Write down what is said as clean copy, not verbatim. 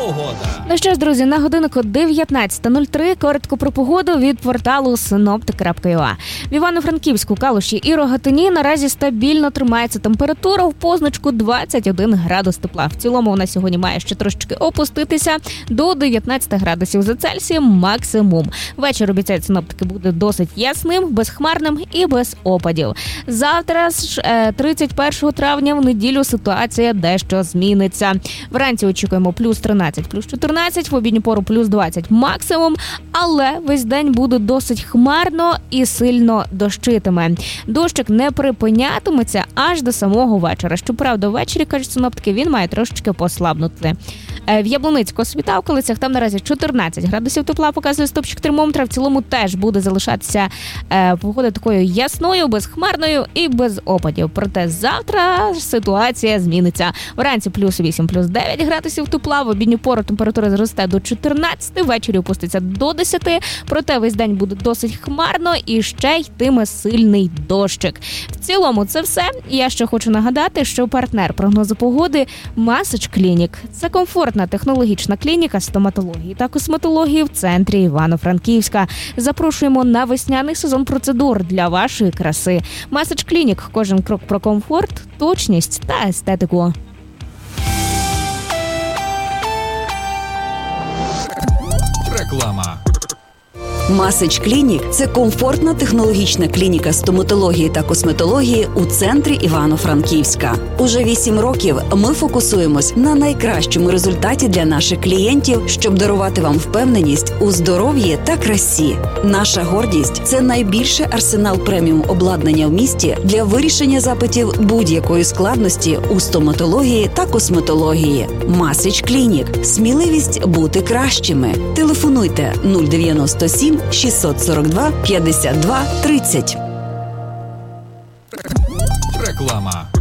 Погода. Ну що ж, друзі, на годиннику 19:03. Коротко про погоду від порталу Synoptik.ua. В Івано-Франківську, Калуші і Рогатині наразі стабільно тримається температура в позначку 21 градус тепла. В цілому вона сьогодні має ще трошечки опуститися до 19 градусів за Цельсієм максимум. Вечір, обіцяють синоптики, буде досить ясним, безхмарним і без опадів. Завтра ж 31 травня в неділю ситуація дещо зміниться. Вранці очікуємо плюс 13, плюс 14, в обідню пору плюс 20 максимум, але весь день буде досить хмарно і сильно дощитиме. Дощик не припинятиметься аж до самого вечора. Щоправда, ввечері, кажуть синоптики, він має трошечки послабнути. В Яблуницькому, Світа, околицях, там наразі 14 градусів тепла, показує стопчик термометра. В цілому теж буде залишатися погода такою ясною, безхмарною і без опадів. Проте завтра ситуація зміниться. Вранці плюс 8, плюс 9 градусів тепла, в обідню пору температура зросте до 14, ввечері опуститься до 10, проте весь день буде досить хмарно і ще йтиме сильний дощик. В цілому це все. Я ще хочу нагадати, що партнер прогнозу погоди Massage Clinic. Це комфортна технологічна клініка стоматології та косметології в центрі Івано-Франківська. Запрошуємо на весняний сезон процедур для вашої краси. Massage Clinic. Кожен крок про комфорт, точність та естетику. Реклама. Massage Clinic – це комфортна технологічна клініка стоматології та косметології у центрі Івано-Франківська. Уже 8 років ми фокусуємось на найкращому результаті для наших клієнтів, щоб дарувати вам впевненість у здоров'ї та красі. Наша гордість – це найбільший арсенал преміум обладнання в місті для вирішення запитів будь-якої складності у стоматології та косметології. Massage Clinic – сміливість бути кращими. Телефонуйте 097 642 52 30. Реклама.